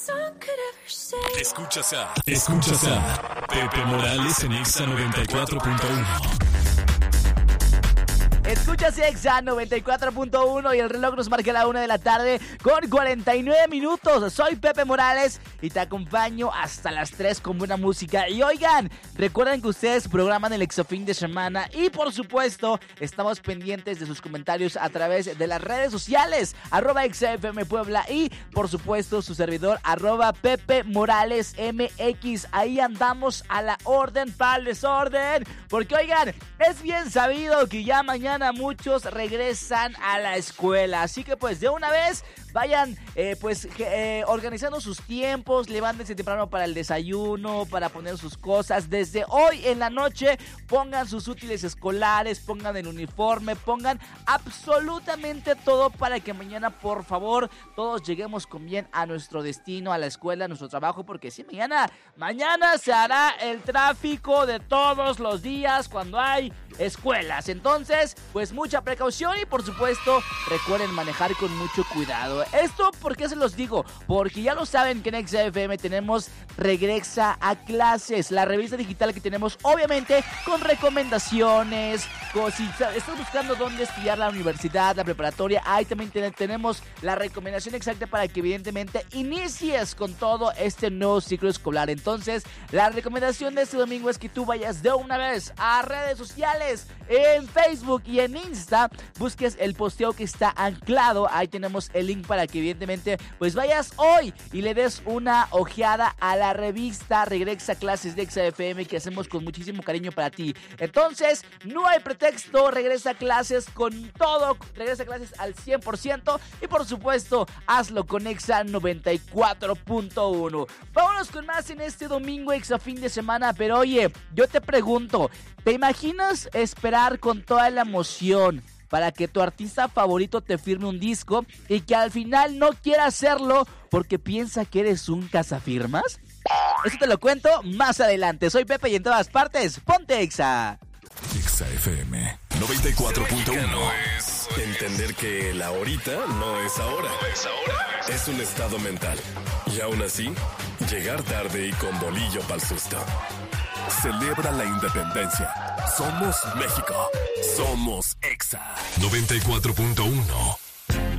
Escuchas a Pepe Morales en Exa 94.1. Escuchas Exa 94.1 y el reloj nos marca la 1 de la tarde con 49 minutos. Soy Pepe Morales y te acompaño hasta las 3 con buena música. Y oigan, recuerden que ustedes programan el Exafín de semana y por supuesto estamos pendientes de sus comentarios a través de las redes sociales @ExaFM Puebla y por supuesto su servidor @Pepe Morales MX. Ahí andamos a la orden para el desorden, porque oigan, es bien sabido que ya mañana muchos regresan a la escuela, así que pues de una vez vayan organizando sus tiempos, levántense temprano para el desayuno, para poner sus cosas. Desde hoy en la noche pongan sus útiles escolares, pongan el uniforme, pongan absolutamente todo para que mañana por favor todos lleguemos con bien a nuestro destino, a la escuela, a nuestro trabajo, porque sí, mañana se hará el tráfico de todos los días cuando hay escuelas. Entonces, pues mucha precaución y por supuesto recuerden manejar con mucho cuidado. Esto, ¿por qué se los digo? Porque ya lo saben que en XFM tenemos Regresa a Clases, la revista digital que tenemos obviamente con recomendaciones, si estás buscando dónde estudiar la universidad, la preparatoria, ahí también tenemos la recomendación exacta para que evidentemente inicies con todo este nuevo ciclo escolar. Entonces, la recomendación de este domingo es que tú vayas de una vez a redes sociales, en Facebook y en Insta, busques el posteo que está anclado, ahí tenemos el link para que evidentemente pues vayas hoy y le des una ojeada a la revista Regresa a Clases de XFM que hacemos con muchísimo cariño para ti. Entonces, no hay pretexto, regresa a clases con todo, regresa a clases al 100% y por supuesto, hazlo con Exa 94.1. Vámonos con más en este domingo Exa fin de semana, pero oye, yo te pregunto, ¿te imaginas esperar con toda la emoción para que tu artista favorito te firme un disco y que al final no quiera hacerlo porque piensa que eres un cazafirmas? Eso te lo cuento más adelante. Soy Pepe y en todas partes, ponte Exa. Exa FM 94.1. Entender que el ahorita no es ahora. Es un estado mental. Y aún así, llegar tarde y con bolillo pa'l susto. Celebra la independencia. Somos México. Somos Exa 94.1.